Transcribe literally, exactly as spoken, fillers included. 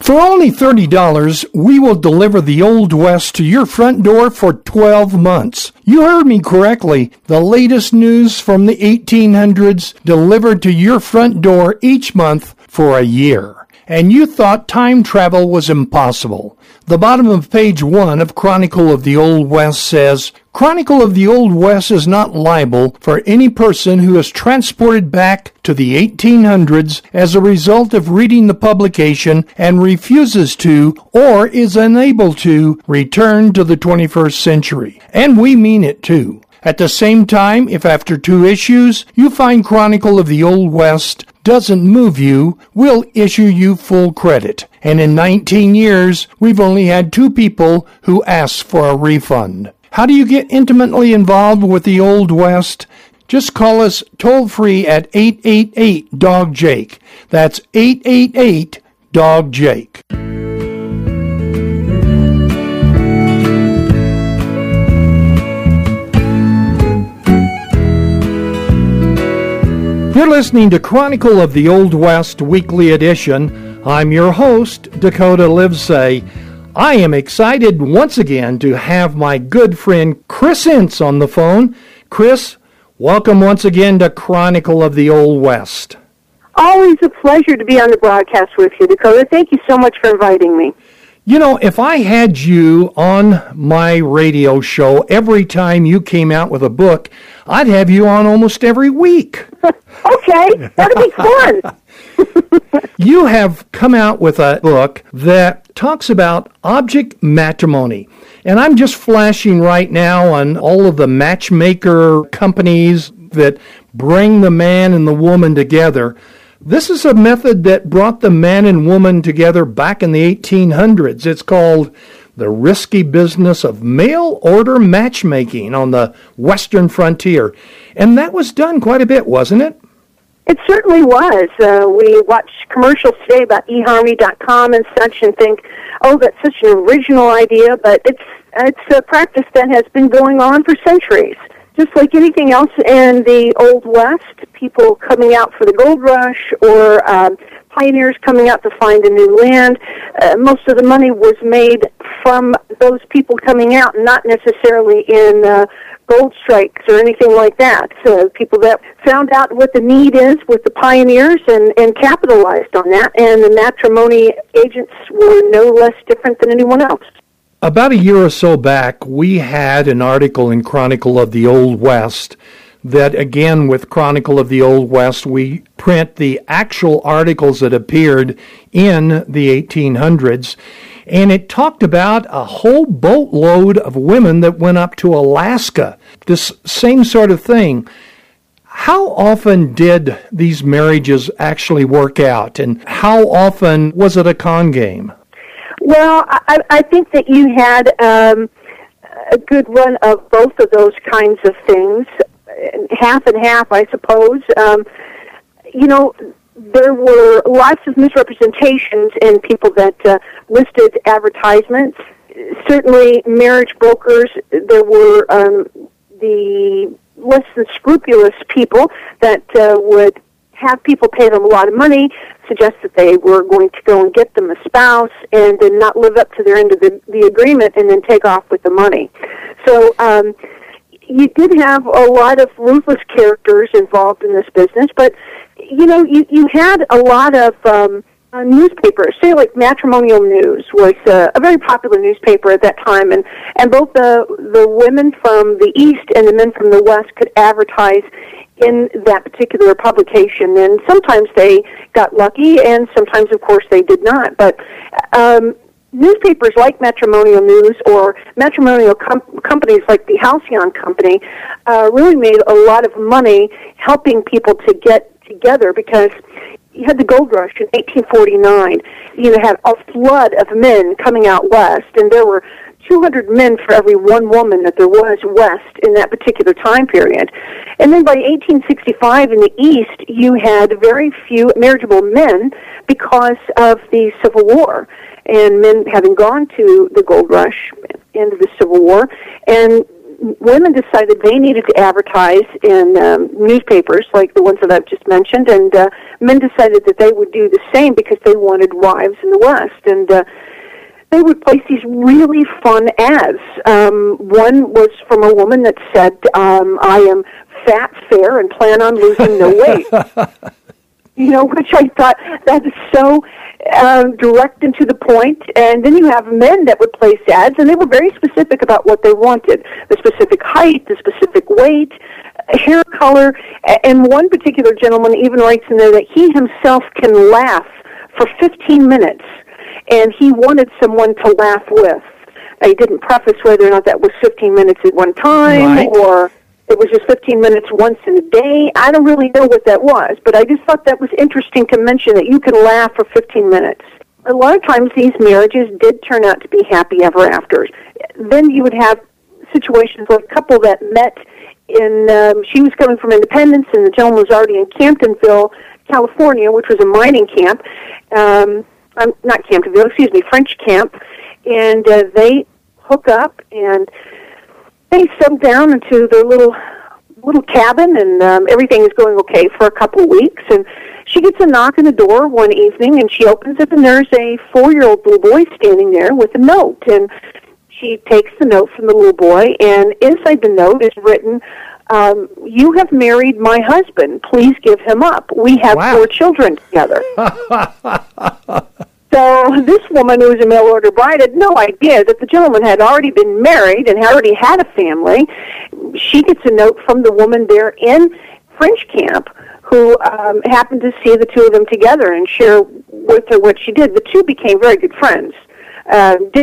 For only thirty dollars, we will deliver the Old West to your front door for twelve months. You heard me correctly. The latest news from the eighteen hundreds delivered to your front door each month for a year. And you thought time travel was impossible. The bottom of page one of Chronicle of the Old West says, Chronicle of the Old West is not liable for any person who is transported back to the eighteen hundreds as a result of reading the publication and refuses to or is unable to return to the twenty-first century. And we mean it too. At the same time, if after two issues you find Chronicle of the Old West doesn't move you, we'll issue you full credit. And in nineteen years, we've only had two people who asked for a refund. How do you get intimately involved with the Old West? Just call us toll-free at eight eight eight, D O G, Jake. That's eight eight eight, D O G, Jake. You're listening to Chronicle of the Old West Weekly Edition. I'm your host, Dakota Livesay. I am excited once again to have my good friend Chris Ince on the phone. Chris, welcome once again to Chronicle of the Old West. Always a pleasure to be on the broadcast with you, Dakota. Thank you so much for inviting me. You know, if I had you on my radio show every time you came out with a book, I'd have you on almost every week. Okay, that'd be fun. You have come out with a book that talks about object matrimony. And I'm just flashing right now on all of the matchmaker companies that bring the man and the woman together. This is a method that brought the man and woman together back in the eighteen hundreds. It's called the risky business of mail-order matchmaking on the western frontier. And that was done quite a bit, wasn't it? It certainly was. Uh, we watch commercials today about e harmony dot com and such and think, oh, that's such an original idea, but it's it's a practice that has been going on for centuries. Just like anything else in the Old West, people coming out for the gold rush or um, pioneers coming out to find a new land, uh, most of the money was made from those people coming out, not necessarily in uh, gold strikes or anything like that. So people that found out what the need is with the pioneers and, and capitalized on that, and the matrimony agents were no less different than anyone else. About a year or so back, we had an article in Chronicle of the Old West that, again, with Chronicle of the Old West, we print the actual articles that appeared in the eighteen hundreds, and it talked about a whole boatload of women that went up to Alaska. This same sort of thing. How often did these marriages actually work out, and how often was it a con game? Well, I, I think that you had um, a good run of both of those kinds of things, half and half, I suppose. Um, you know, there were lots of misrepresentations in people that uh, listed advertisements. Certainly, marriage brokers, there were um, the less than scrupulous people that uh, would have people pay them a lot of money, suggest that they were going to go and get them a spouse, and then not live up to their end of the, the agreement and then take off with the money. So um, you did have a lot of ruthless characters involved in this business, but, you know, you, you had a lot of um, uh, newspapers, say like Matrimonial News was uh, a very popular newspaper at that time, and, and both the, the women from the East and the men from the West could advertise in that particular publication, and sometimes they got lucky, and sometimes, of course, they did not. But um, newspapers like Matrimonial News or matrimonial com- companies like the Halcyon Company uh, really made a lot of money helping people to get together, because you had the gold rush in eighteen forty-nine. You had a flood of men coming out west, and there were two hundred men for every one woman that there was west in that particular time period. And then by eighteen sixty-five in the East, you had very few marriageable men because of the Civil War, and men having gone to the gold rush, end of the Civil War, and women decided they needed to advertise in um, newspapers like the ones that I've just mentioned, and uh, men decided that they would do the same because they wanted wives in the West. And uh, they would place these really fun ads. Um, one was from a woman that said, um, I am fat, fair, and plan on losing no weight. You know, which I thought, that is so um, direct and to the point. And then you have men that would place ads, and they were very specific about what they wanted. The specific height, the specific weight, hair color. And one particular gentleman even writes in there that he himself can laugh for fifteen minutes, and he wanted someone to laugh with. He didn't preface whether or not that was fifteen minutes at one time, right, or it was just fifteen minutes once in a day. I don't really know what that was, but I just thought that was interesting to mention, that you can laugh for fifteen minutes. A lot of times these marriages did turn out to be happy ever afters. Then you would have situations like a couple that met in, um, she was coming from Independence, and the gentleman was already in Camptonville, California, which was a mining camp. Um, um, not Camptonville, excuse me, French camp. And uh, they hook up, and they settle down into their little little cabin, and um, everything is going okay for a couple of weeks. And she gets a knock on the door one evening, and she opens it, and there's a four-year-old little boy standing there with a note. And she takes the note from the little boy, and inside the note is written, um, you have married my husband. Please give him up. We have Wow. four children together. So this woman, who was a mail-order bride, had no idea that the gentleman had already been married and already had a family. She gets a note from the woman there in French camp, who um, happened to see the two of them together and share with her what she did. The two became very good friends. Uh,